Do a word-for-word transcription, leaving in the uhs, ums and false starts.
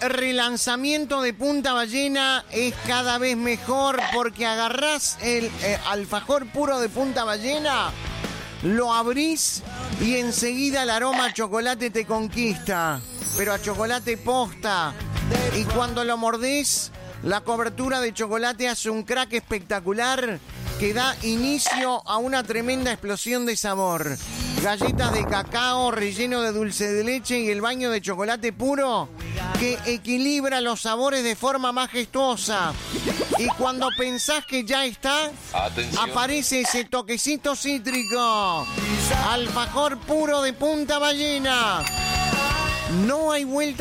relanzamiento de Punta Ballena es cada vez mejor porque agarrás el eh, alfajor puro de Punta Ballena, lo abrís y enseguida el aroma a chocolate te conquista, pero a chocolate posta. Y cuando lo mordés, la cobertura de chocolate hace un crack espectacular que da inicio a una tremenda explosión de sabor. Galletas de cacao, relleno de dulce de leche y el baño de chocolate puro que equilibra los sabores de forma majestuosa. Y cuando pensás que ya está, atención, aparece ese toquecito cítrico. Alfajor puro de Punta Ballena. No hay vuelta